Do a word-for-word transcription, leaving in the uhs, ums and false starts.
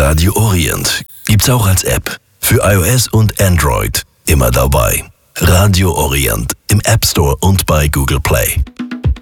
Radio Orient gibt's auch als App. Für iOS und Android. Immer dabei. Radio Orient im App Store und bei Google Play.